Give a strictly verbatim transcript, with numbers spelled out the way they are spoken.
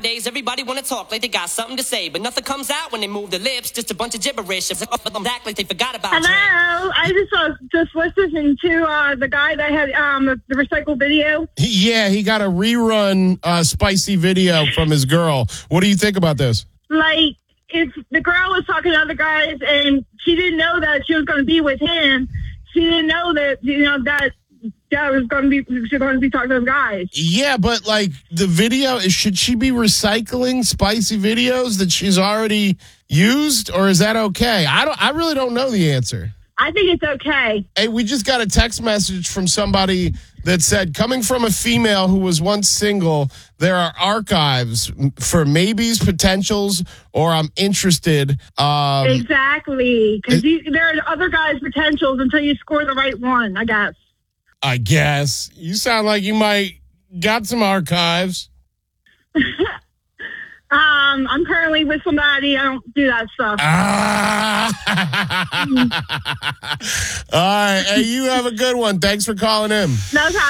Nowadays, everybody want to talk like they got something to say, but nothing comes out when they move their lips. Just a bunch of gibberish. Act like they forgot about Hello, Dre. I just was just listening to uh, the guy that had um, the, the recycled video. Yeah, he got a rerun uh, spicy video from his girl. What do you think about this? Like, if the girl was talking to other guys and she didn't know that she was going to be with him, she didn't know that, you know, that that was going to be, she was going to be talking to those guys. Yeah, but like the video, should she be recycling spicy videos that she's already used, or is that okay? I don't. I really don't know the answer. I think it's okay. Hey, we just got a text message from somebody that said, coming from a female who was once single, there are archives for maybes, potentials, or I'm interested. Um, Exactly. Because there are other guys' potentials until you score the right one, I guess. I guess. You sound like you might got some archives. Um, I'm currently with somebody. I don't do that stuff. Ah. All right. Hey, you have a good one. Thanks for calling in. No problem.